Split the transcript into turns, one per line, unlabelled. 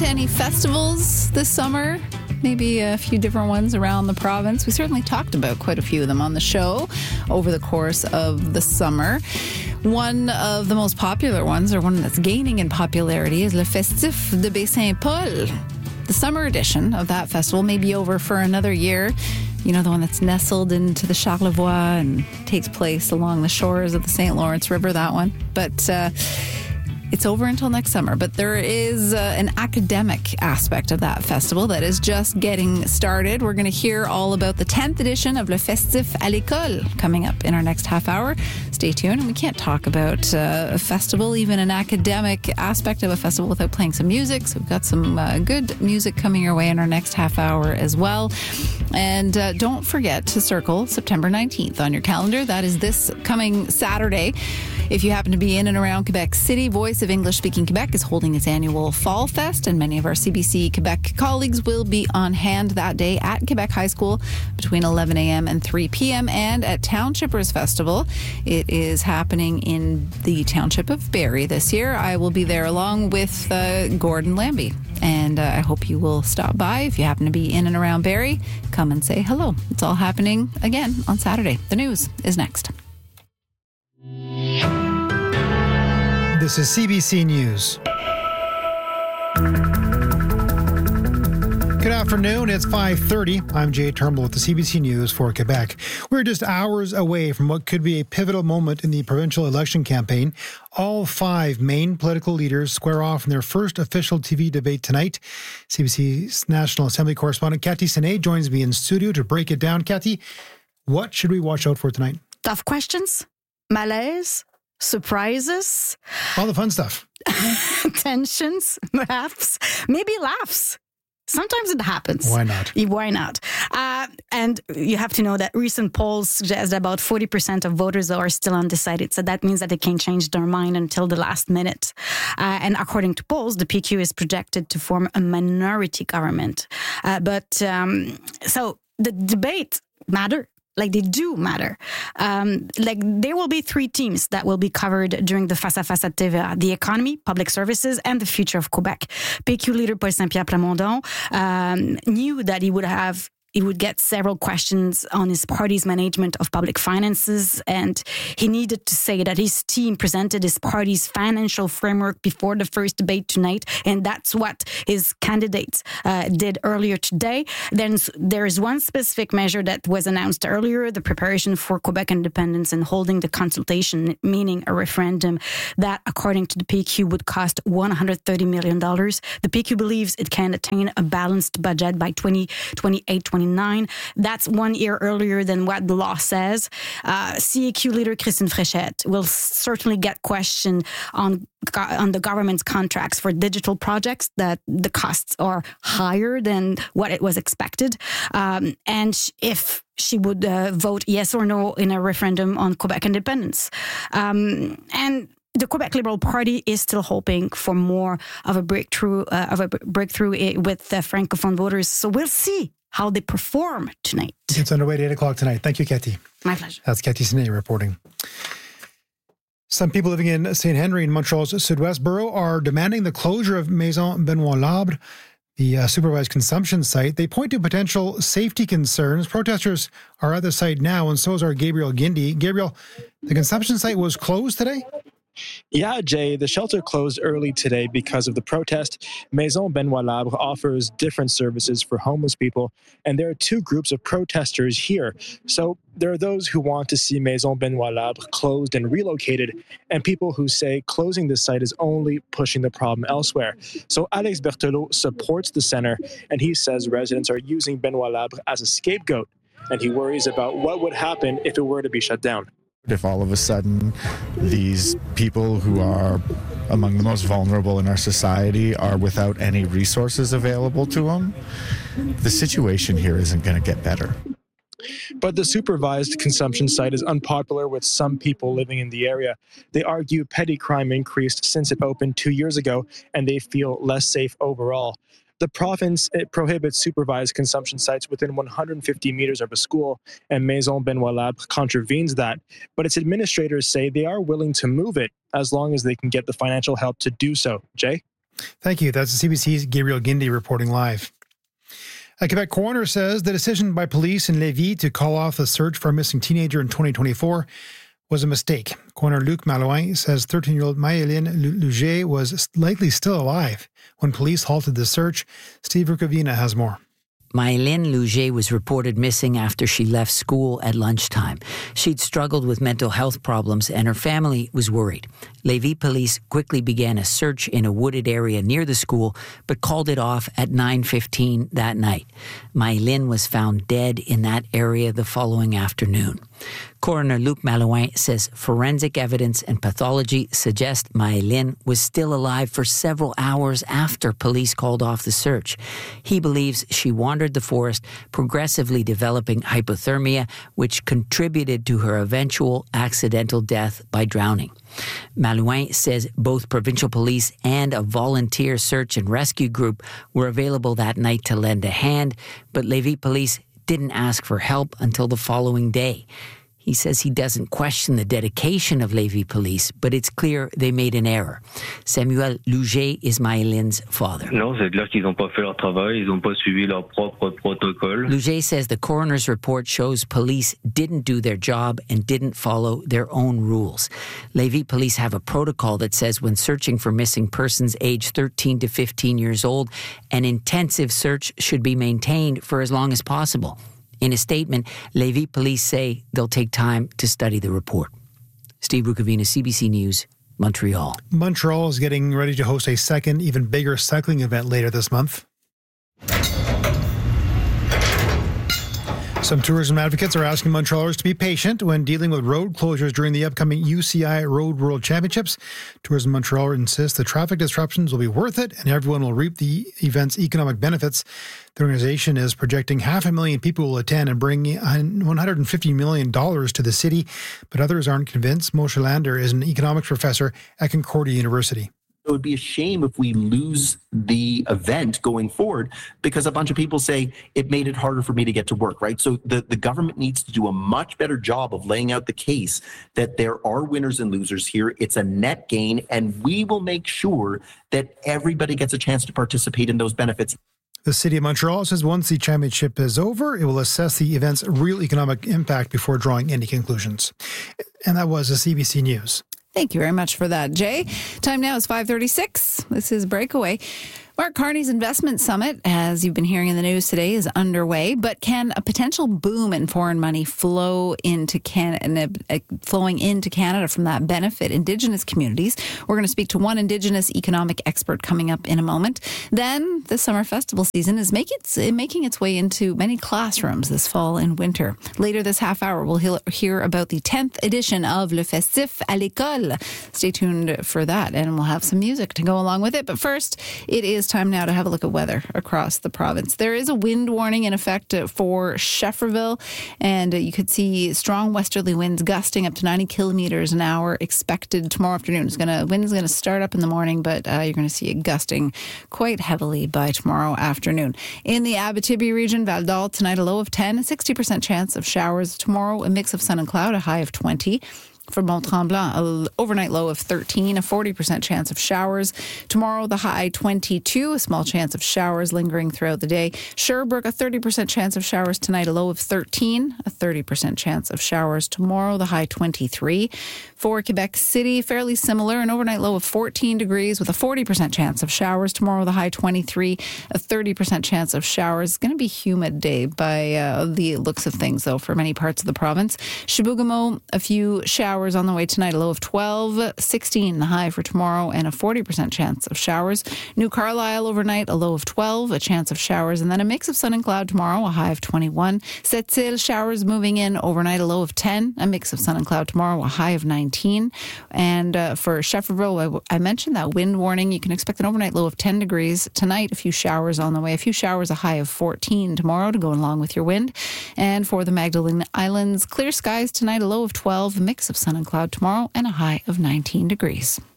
to any festivals this summer? Maybe a few different ones around the province. We certainly talked about quite a few of them on the show over the course of the summer. One of the most popular ones, or one that's gaining in popularity, is Le Festif de Baie-Saint-Paul. The summer edition of that festival may be over for another year. You know, the one that's nestled into the Charlevoix and takes place along the shores of the St. Lawrence River, that one. But it's over until next summer. But there is an academic aspect of that festival that is just getting started. We're going to hear all about the 10th edition of Le Festif à l'École coming up in our next half hour. Stay tuned. And we can't talk about a festival, even an academic aspect of a festival, without playing some music. So we've got some good music coming your way in our next half hour as well. And don't forget to circle September 19th on your calendar. That is this coming Saturday. If you happen to be in and around Quebec City, Voice of English-Speaking Quebec is holding its annual Fall Fest, and many of our CBC Quebec colleagues will be on hand that day at Quebec High School between 11 a.m. and 3 p.m. and at Townshippers Festival. It is happening in the township of Barrie this year. I will be there along with Gordon Lambie, and I hope you will stop by. If you happen to be in and around Barrie, come and say hello. It's all happening again on Saturday. The news is next.
This is CBC News. Good afternoon. It's 5:30. I'm Jay Turnbull with the CBC News for Quebec. We're just hours away from what could be a pivotal moment in the provincial election campaign. All 5 main political leaders square off in their first official TV debate tonight. CBC's National Assembly correspondent Cathy Senet joins me in studio to break it down. Cathy, what should we watch out for tonight?
Tough questions, malaise, surprises,
all the fun stuff.
Tensions, perhaps, maybe laughs. Sometimes it happens.
Why not?
Why not? And you have to know that recent polls suggest that about 40% of voters are still undecided. So that means that they can't change their mind until the last minute. And according to polls, the PQ is projected to form a minority government. So the debate matter. Like, they do matter. There will be 3 themes that will be covered during the Face à Face at TVA: the economy, public services, and the future of Quebec. PQ leader Paul Saint-Pierre Plamondon knew that he would get several questions on his party's management of public finances, and he needed to say that his team presented his party's financial framework before the first debate tonight, and that's what his candidates did earlier today. Then there is one specific measure that was announced earlier: the preparation for Quebec independence and holding the consultation, meaning a referendum that, according to the PQ, would cost $130 million. The PQ believes it can attain a balanced budget by 2028-2029. That's 1 year earlier than what the law says. CAQ leader Christine Fréchette will certainly get questioned on the government's contracts for digital projects, that the costs are higher than what it was expected. And if she would vote yes or no in a referendum on Quebec independence. And the Quebec Liberal Party is still hoping for more of a breakthrough with Francophone voters. So we'll see how they perform tonight.
It's underway at 8 o'clock tonight. Thank you, Cathy.
My pleasure.
That's Cathy Senet reporting. Some people living in St. Henry in Montreal's Sud-West borough are demanding the closure of Maison Benoit Labre, the supervised consumption site. They point to potential safety concerns. Protesters are at the site now, and so is our Gabriel Guindy. Gabriel, the consumption site was closed today?
Yeah, Jay, the shelter closed early today because of the protest. Maison Benoit Labre offers different services for homeless people, and there are 2 groups of protesters here. So there are those who want to see Maison Benoit Labre closed and relocated, and people who say closing the site is only pushing the problem elsewhere. So Alex Berthelot supports the center, and he says residents are using Benoit Labre as a scapegoat, and he worries about what would happen if it were to be shut down.
If all of a sudden these people who are among the most vulnerable in our society are without any resources available to them, the situation here isn't going to get better.
But the supervised consumption site is unpopular with some people living in the area. They argue petty crime increased since it opened 2 years ago, and they feel less safe overall. The province, it prohibits supervised consumption sites within 150 meters of a school, and Maison Benoit Labre contravenes that. But its administrators say they are willing to move it as long as they can get the financial help to do so. Jay?
Thank you. That's the CBC's Gabriel Guindy reporting live. A Quebec coroner says the decision by police in Lévis to call off the search for a missing teenager in 2024 was a mistake. Coroner Luc Malouin says 13-year-old Maëlyn Luger was likely still alive when police halted the search. Steve Rukavina has more.
Maëlyn Luger was reported missing after she left school at lunchtime. She'd struggled with mental health problems and her family was worried. Lévis police quickly began a search in a wooded area near the school, but called it off at 9:15 that night. Maëlyn was found dead in that area the following afternoon. Coroner Luc Malouin says forensic evidence and pathology suggest Maëlyn was still alive for several hours after police called off the search. He believes she wandered the forest, progressively developing hypothermia, which contributed to her eventual accidental death by drowning. Malouin says both provincial police and a volunteer search and rescue group were available that night to lend a hand, but Lévis police didn't ask for help until the following day. He says he doesn't question the dedication of Lévis police, but it's clear they made an error. Samuel Luger is Maëlyn's father.
Non, c'est clair qu'ils n'ont pas fait leur travail, ils n'ont pas suivi leur propre protocole.
Luger says the coroner's report shows police didn't do their job and didn't follow their own rules. Lévis police have a protocol that says when searching for missing persons aged 13 to 15 years old, an intensive search should be maintained for as long as possible. In a statement, Lévis police say they'll take time to study the report. Steve Rukavina, CBC News, Montreal.
Montreal is getting ready to host a second, even bigger cycling event later this month. Some tourism advocates are asking Montrealers to be patient when dealing with road closures during the upcoming UCI Road World Championships. Tourism Montreal insists the traffic disruptions will be worth it and everyone will reap the event's economic benefits. The organization is projecting 500,000 people will attend and bring $150 million to the city, but others aren't convinced. Moshe Lander is an economics professor at Concordia University.
It would be a shame if we lose the event going forward because a bunch of people say it made it harder for me to get to work, right? So the government needs to do a much better job of laying out the case that there are winners and losers here. It's a net gain, and we will make sure that everybody gets a chance to participate in those benefits.
The City of Montreal says once the championship is over, it will assess the event's real economic impact before drawing any conclusions. And that was the CBC News.
Thank you very much for that, Jay. Time now is 5:36. This is Breakaway. Mark Carney's investment summit, as you've been hearing in the news today, is underway. But can a potential boom in foreign money flowing into Canada from that benefit Indigenous communities? We're going to speak to one Indigenous economic expert coming up in a moment. Then the summer festival season is making its way into many classrooms this fall and winter. Later this half hour, we'll hear about the 10th edition of Le Festif à l'École. Stay tuned for that, and we'll have some music to go along with it. But first, it is time now to have a look at weather across the province. There is a wind warning in effect for Schefferville, and you could see strong westerly winds gusting up to 90 kilometers an hour expected tomorrow afternoon. Wind's going to start up in the morning, but you're going to see it gusting quite heavily by tomorrow afternoon. In the Abitibi region, Val d'Or, tonight a low of 10, a 60% chance of showers. Tomorrow, a mix of sun and cloud, a high of 20. For Mont-Tremblant, an overnight low of 13, a 40% chance of showers. Tomorrow, the high 22, a small chance of showers lingering throughout the day. Sherbrooke, a 30% chance of showers tonight, a low of 13, a 30% chance of showers tomorrow, the high 23. For Quebec City, fairly similar, an overnight low of 14 degrees with a 40% chance of showers. Tomorrow, the high 23, a 30% chance of showers. It's going to be a humid day by the looks of things, though, for many parts of the province. Chibougamau, a few showers on the way tonight, a low of 12, 16 the high for tomorrow, and a 40% chance of showers. New Carlisle overnight, a low of 12, a chance of showers, and then a mix of sun and cloud tomorrow, a high of 21. Sept-Îles, showers moving in overnight, a low of 10, a mix of sun and cloud tomorrow, a high of 19. And for Schefferville, I mentioned that wind warning. You can expect an overnight low of 10 degrees tonight, a few showers on the way, a few showers, a high of 14 tomorrow to go along with your wind. And for the Magdalene Islands, clear skies tonight, a low of 12, a mix of sun and cloud tomorrow, and a high of 19 degrees.